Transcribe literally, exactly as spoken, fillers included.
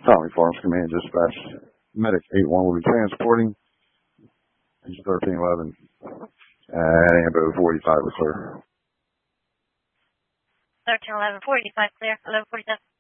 Tommy Farms Command Dispatch. Medic eight one will be transporting. He's thirteen eleven. At Ambo forty-five, sir. thirteen eleven, forty-five, clear. eleven forty-seven.